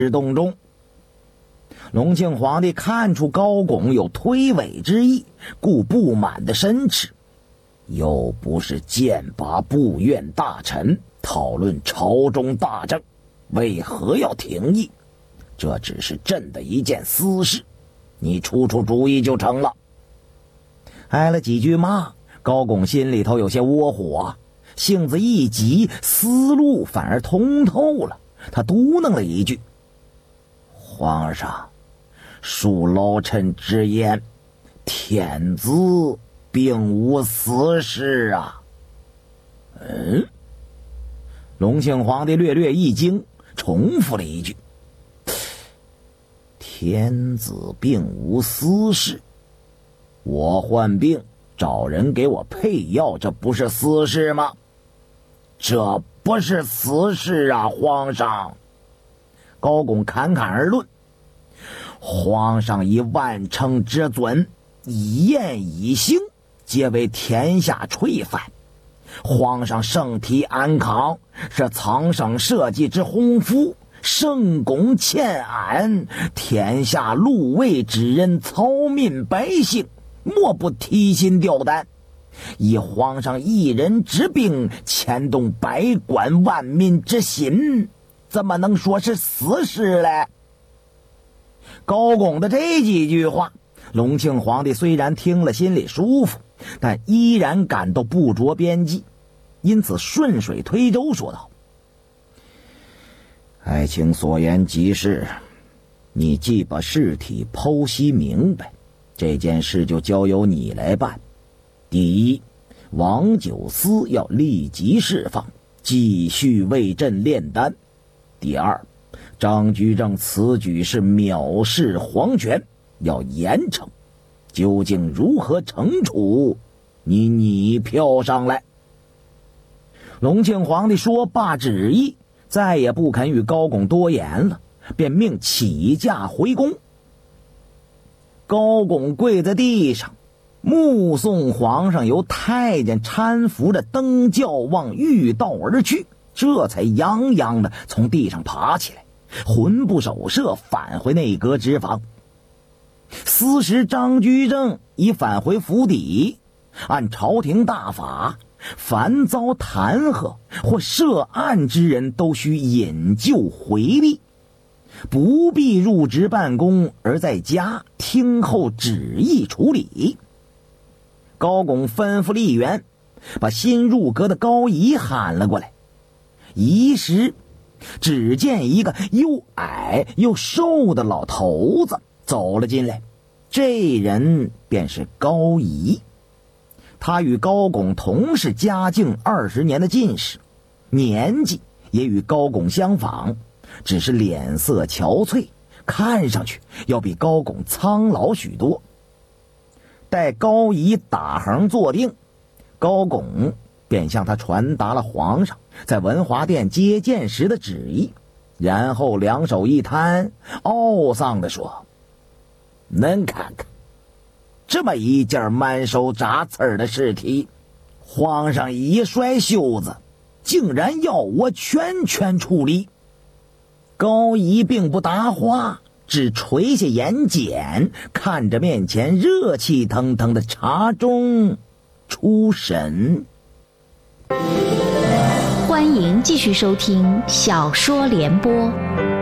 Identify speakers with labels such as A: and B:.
A: 动中。隆庆皇帝看出高拱有推诿之意，故不满的申斥，又不是剑拔部院大臣讨论朝中大政，为何要廷议？这只是朕的一件私事，你出主意就成了。挨了几句骂，高拱心里头有些窝火，性子一急，思路反而通透了。他嘟囔了一句：皇上，恕老臣直言，天子并无私事啊。隆庆皇帝略一惊，重复了一句：天子并无私事，我患病找人给我配药，这不是私事吗？这不是私事啊，皇上。高拱侃侃而论：皇上以万乘之尊，以言以行，皆为天下垂范。皇上圣体安康，是苍生社稷之鸿福，圣公欠安，天下禄位之人，草民百姓莫不提心吊胆。以皇上一人之病，牵动百官万民之心，怎么能说是私事嘞？高拱的这几句话，隆庆皇帝虽然听了心里舒服，但依然感到不着边际，因此顺水推舟说道：爱卿所言极是，你既把事体剖析明白，这件事就交由你来办。第一，王九思要立即释放，继续为朕炼丹。第二，张居正此举是藐视皇权，要严惩。究竟如何惩处，你票上来。隆庆皇帝说罢旨意，再也不肯与高拱多言了，便命起驾回宫。高拱跪在地上，目送皇上由太监搀扶着登轿往御道而去，这才泱泱的从地上爬起来，魂不守舍返回内阁之房。此时张居正已返回府邸，按朝廷大法，凡遭弹劾或涉案之人都需引咎回避，不必入职办公，而在家听候旨意处理。高拱吩咐吏员把新入阁的高仪喊了过来，一时只见一个又矮又瘦的老头子走了进来，这人便是高仪。他与高拱同是嘉靖20年的进士，年纪也与高拱相仿，只是脸色憔悴，看上去要比高拱苍老许多。待高仪打横坐定，高拱便向他传达了皇上在文华殿接见时的旨意，然后两手一摊，懊丧地说：恁看看，这么一件满手渣刺的尸体，皇上一甩袖子，竟然要我全权处理。高仪并不答话，只垂下眼睑，看着面前热气腾腾的茶盅出神。
B: 欢迎继续收听小说联播。